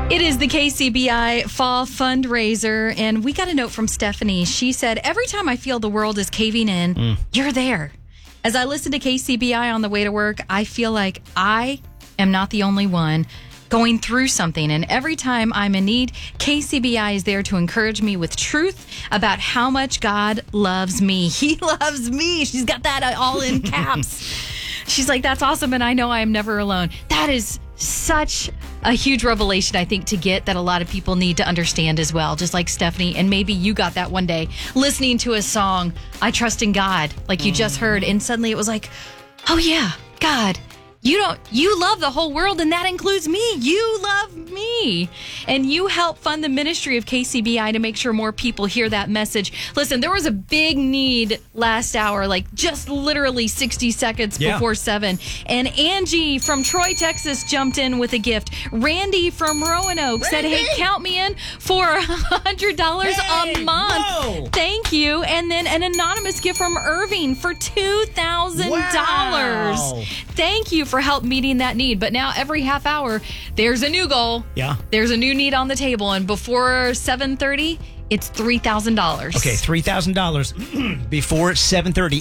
It is the KCBI Fall Fundraiser, and we got a note from Stephanie. She said, every time I feel the world is caving in, you're there. As I listen to KCBI on the way to work, I feel like I am not the only one going through something. And every time I'm in need, KCBI is there to encourage me with truth about how much God loves me. He loves me. She's got that all in caps. She's like, that's awesome, and I know I am never alone. That is such a huge revelation, I think, to get, that a lot of people need to understand as well, just like Stephanie. And maybe you got that one day listening to a song, I Trust in God, like you just heard, and suddenly it was like, oh yeah, God, you love the whole world, and that includes me. You love me. And you help fund the ministry of KCBI to make sure more people hear that message. Listen, there was a big need last hour, like just literally 60 seconds before 7. And Angie from Troy, Texas jumped in with a gift. Randy from Roanoke said, hey, count me in for $100 a month. Whoa. Thank you. And then an anonymous gift from Irving for $2,000. Wow. Thank you for help meeting that need. But now every half hour, there's a new goal. Yeah. There's a new need on the table. And before 7:30, it's $3,000. Okay, $3,000 before 7:30.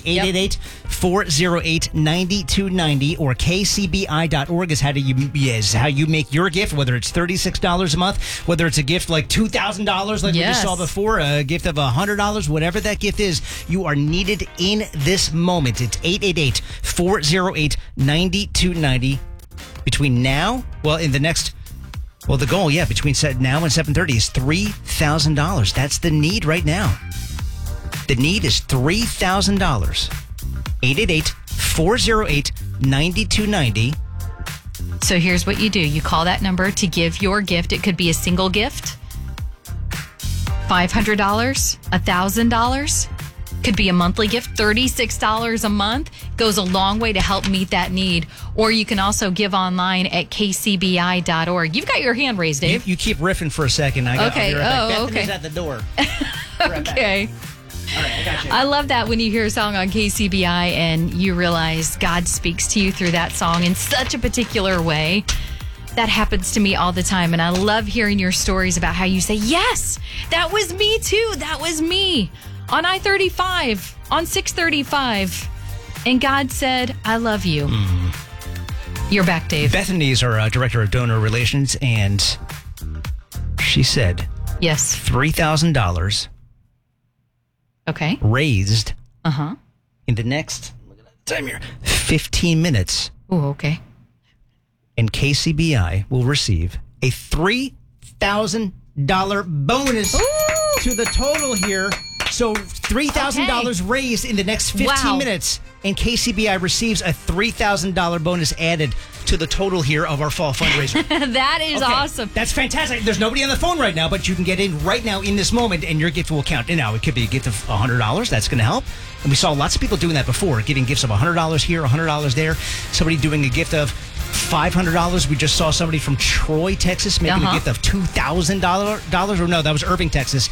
888-408-9290 or kcbi.org is how you make your gift, whether it's $36 a month, whether it's a gift like $2,000 like we just saw before, a gift of $100, whatever that gift is, you are needed in this moment. It's 888-408-9290. Between now, in the next... the goal, between now and 7:30 is $3,000. That's the need right now. The need is $3,000. 888-408-9290. So here's what you do. You call that number to give your gift. It could be a single gift, $500, $1,000. Could be a monthly gift, $36 a month. Goes a long way to help meet that need. Or you can also give online at kcbi.org. You've got your hand raised, Dave. You keep riffing for a second. Okay. Bethany's at the door. Okay. All right, I got you. I love that when you hear a song on KCBI and you realize God speaks to you through that song in such a particular way. That happens to me all the time. And I love hearing your stories about how you say, yes, that was me too. That was me. On I-35, on 635. And God said, I love you. You're back, Dave. Bethany's our director of donor relations, and she said, yes, $3,000 raised in the next, look at that time here, 15 minutes. Oh, okay. And KCBI will receive a $3,000 bonus to the total here. So $3,000 raised in the next 15 minutes, and KCBI receives a $3,000 bonus added to the total here of our fall fundraiser. That is awesome. That's fantastic. There's nobody on the phone right now, but you can get in right now in this moment, and your gift will count. And now it could be a gift of $100. That's going to help. And we saw lots of people doing that before, giving gifts of $100 here, $100 there. Somebody doing a gift of $500. We just saw somebody from Troy, Texas, making a gift of $2,000. Or no, that was Irving, Texas.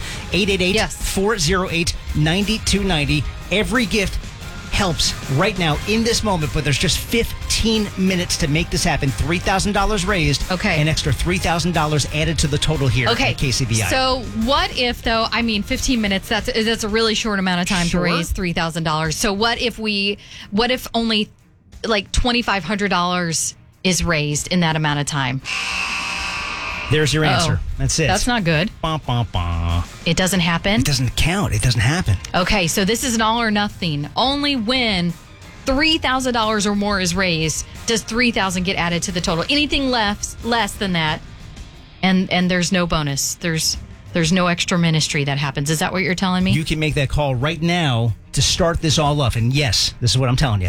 888-408-9290. Every gift helps right now in this moment, but there's just 15 minutes to make this happen. $3,000 raised. Okay. An extra $3,000 added to the total here at KCBI. So what if, though, 15 minutes, that's a really short amount of time to raise $3,000. So what if only like $2,500 is raised in that amount of time? There's your answer. That's it. That's not good. Bah, bah, bah. It doesn't happen? It doesn't count. It doesn't happen. Okay, so this is an all or nothing. Only when $3,000 or more is raised does $3,000 get added to the total. Anything less than that, and there's no bonus. There's no extra ministry that happens. Is that what you're telling me? You can make that call right now to start this all off. And yes, this is what I'm telling you.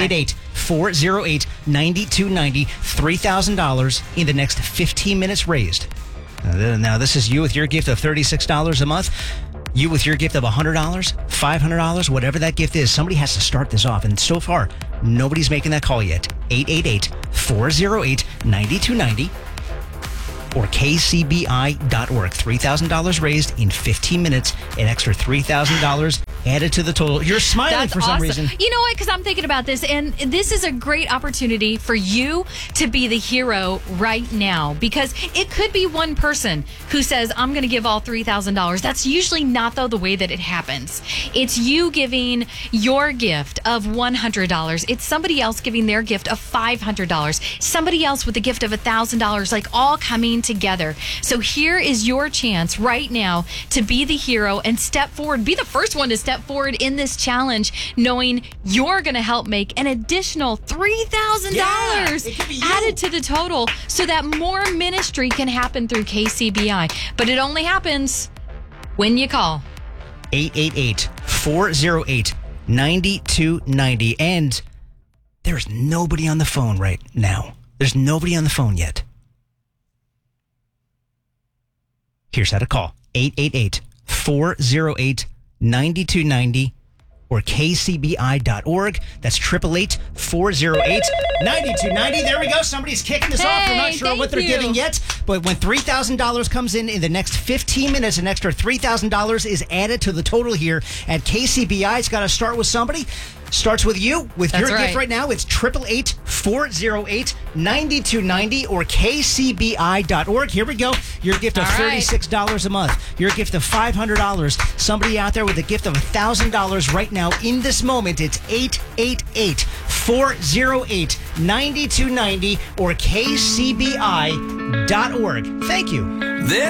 888-408-9290. $3,000 in the next 15 minutes raised. Now, this is you with your gift of $36 a month. You with your gift of $100, $500, whatever that gift is. Somebody has to start this off. And so far, nobody's making that call yet. 888-408-9290. or kcbi.org. $3,000 raised in 15 minutes. An extra $3,000 added to the total. You're smiling That's for some awesome. reason. You know what? Because I'm thinking about this, and this is a great opportunity for you to be the hero right now. Because it could be one person who says, I'm going to give all $3,000. That's usually not, though, the way that it happens. It's you giving your gift of $100. It's somebody else giving their gift of $500. Somebody else with a gift of $1,000, like all coming together. So here is your chance right now to be the hero and step forward. Be the first one to step forward in this challenge, knowing you're going to help make an additional $3,000 added to the total so that more ministry can happen through KCBI. But it only happens when you call 888-408-9290. And there's nobody on the phone right now. There's nobody on the phone yet. Here's how to call. 888-408-9290 or kcbi.org. That's 888-408-9290. There we go. Somebody's kicking this off. We're not sure what they're giving yet, but when $3,000 comes in the next 15 minutes, an extra $3,000 is added to the total here at KCBI. It's got to start with somebody. Starts with you. With your gift right now, it's 888-408-9290 or kcbi.org. Here we go. Your gift of $36 a month. Your gift of $500. Somebody out there with a gift of $1,000 right now in this moment. It's 888-408-9290 or kcbi.org. Thank you.